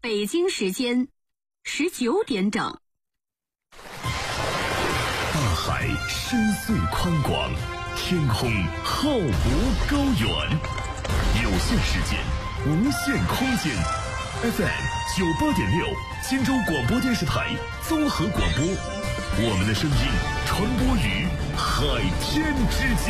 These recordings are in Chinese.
北京时间19点整。 大海深邃宽广，天空浩博高远，有限时间，无限空间。FM98.6，荆州广播电视台综合广播，我们的声音传播于海天之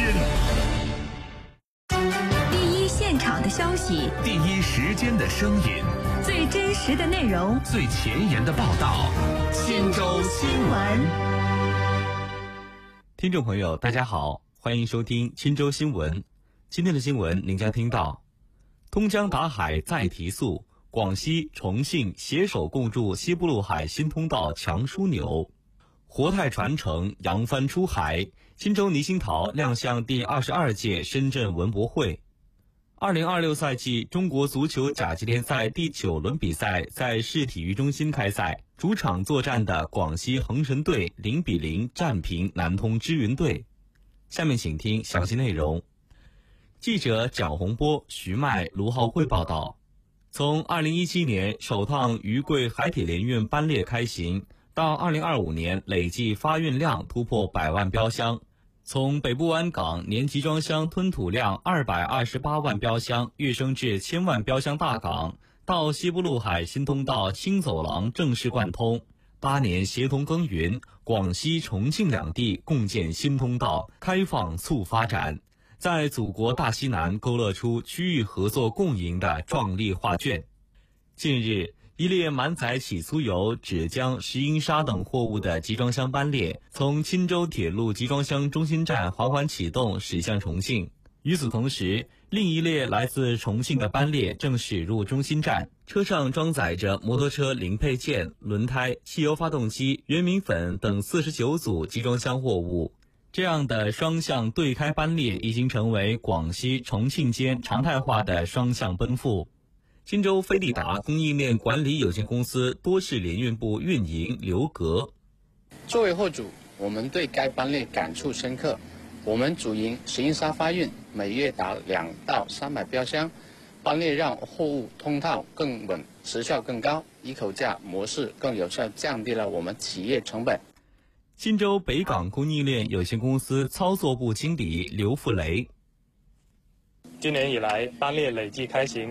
间。 第一现场的消息， 第一时间的声音， 最真实的内容， 最前沿的报道。 荆州新闻。 听众朋友大家好，欢迎收听钦州新闻。今天的新闻您将听到：通江达海再提速，广西、重庆携手共筑西部陆海新通道强枢纽；活态传承，扬帆出海，钦州倪星陶亮相第22届深圳文博会。2026赛季中国足球甲级联赛第9轮比赛在市体育中心开赛，主场作战的广西恒神队0-0战平南通支云队。下面请听详细内容。记者蒋洪波、徐迈、卢浩慧报道。从2017年首趟渝桂海铁联运班列开行，到2025年累计发运量突破100万标箱。从北部湾港年集装箱吞吐量228万标箱跃升至1000万标箱大港，到西部陆海新通道新走廊正式贯通，8年协同耕耘，广西、重庆两地共建新通道，开放促发展，在祖国大西南勾勒出区域合作共赢的壮丽画卷。近日，一列满载起酥油、纸浆、石英砂等货物的集装箱班列从钦州铁路集装箱中心站缓缓启动，驶向重庆。与此同时，另一列来自重庆的班列正驶入中心站，车上装载着摩托车零配件、轮胎、汽油发动机、原米粉等49组集装箱货物。这样的双向对开班列已经成为广西、重庆间常态化的双向奔赴。钦州飞利达供应链管理有限公司多市联运部运营刘格： 作为货主，我们对该班列感触深刻。我们主营石英砂发运，每月达200到300标箱，班列让货物通套更稳，时效更高，一口价模式更有效降低了我们企业成本。 钦州北港供应链有限公司操作部经理刘富雷： 今年以来，班列累计开行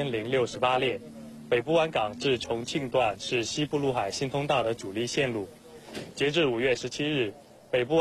4068列，北部湾港至重庆段是西部陆海新通道的主力线路。截至5月17日，北部